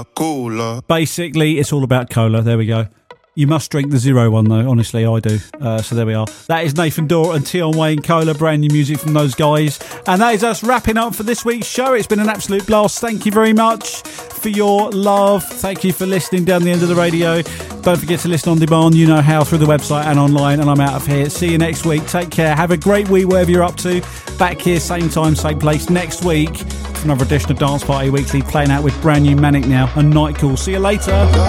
Cola. Basically, it's all about cola. There we go. You must drink the zero one, though. Honestly, I do. So there we are. That is Nathan Dorr and Tion Wayne Cola. Brand new music from those guys. And that is us wrapping up for this week's show. It's been an absolute blast. Thank you very much for your love. Thank you for listening down the end of the radio. Don't forget to listen on demand. You know how, through the website and online. And I'm out of here. See you next week. Take care. Have a great week, wherever you're up to. Back here, same time, same place next week for another edition of Dance Party Weekly, playing out with brand new Manic Now and Night Call. See you later.